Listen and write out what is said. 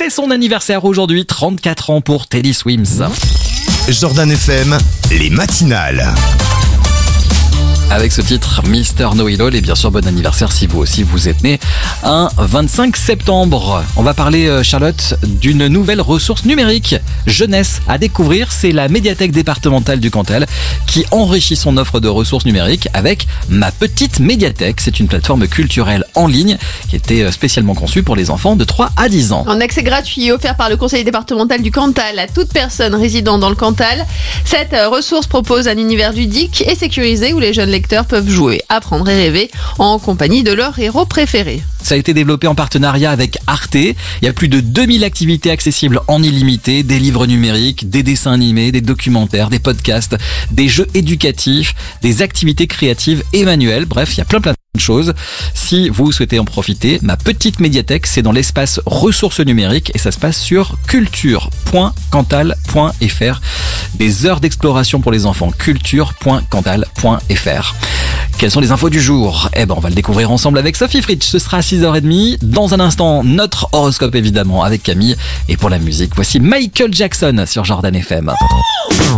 C'est son anniversaire aujourd'hui, 34 ans pour Teddy Swims. Jordan FM, les matinales. Avec ce titre, Mr. Know-It-All, et bien sûr bon anniversaire si vous aussi vous êtes né un 25 septembre. On va parler, Charlotte, d'une nouvelle ressource numérique jeunesse à découvrir. C'est la médiathèque départementale du Cantal qui enrichit son offre de ressources numériques avec Ma Petite Médiathèque. C'est une plateforme culturelle en ligne qui était spécialement conçue pour les enfants de 3 à 10 ans. En accès gratuit offert par le conseil départemental du Cantal à toute personne résidant dans le Cantal, cette ressource propose un univers ludique et sécurisé où les jeunes lecteurs peuvent jouer, apprendre et rêver en compagnie de leurs héros préférés. Ça a été développé en partenariat avec Arte. Il y a plus de 2000 activités accessibles en illimité, des livres numériques, des dessins animés, des documentaires, des podcasts, des jeux éducatifs, des activités créatives et manuelles. Bref, il y a plein de choses. Si vous souhaitez en profiter, Ma Petite Médiathèque, c'est dans l'espace ressources numériques et ça se passe sur culture.cantal.fr. Des heures d'exploration pour les enfants, culture.cantal.fr. Quelles sont les infos du jour ? On va le découvrir ensemble avec Sophie Fritsch. Ce sera à 6h30. Dans un instant, notre horoscope évidemment avec Camille. Et pour la musique, voici Michael Jackson sur Jordan FM.